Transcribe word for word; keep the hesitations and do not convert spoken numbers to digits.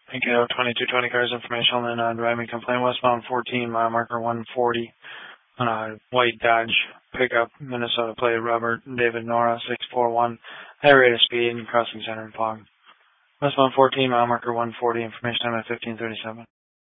Thank you. twenty-two twenty cars information on the non-driving complaint. Westbound fourteen, mile marker one forty. On a white Dodge pickup, Minnesota plate, Robert David Nora, six four one. High rate of speed, crossing center and fog. Westbound fourteen, mile marker one forty. Information time at fifteen thirty-seven.